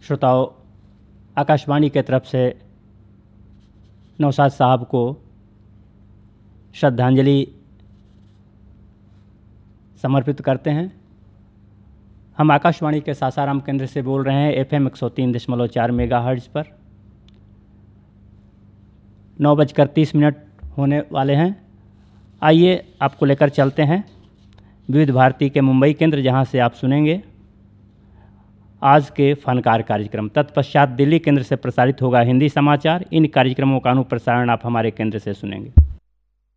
श्रोताओं, आकाशवाणी के तरफ से नौशाद साहब को श्रद्धांजलि समर्पित करते हैं। हम आकाशवाणी के सासाराम केंद्र से बोल रहे हैं FM 103.4 मेगाहर्ट्ज पर। 9:30 होने वाले हैं। आइए आपको लेकर चलते हैं विविध भारती के मुंबई केंद्र, जहां से आप सुनेंगे आज के फनकार कार्यक्रम। तत्पश्चात दिल्ली केंद्र से प्रसारित होगा हिंदी समाचार। इन कार्यक्रमों का अनुप्रसारण आप हमारे केंद्र से सुनेंगे।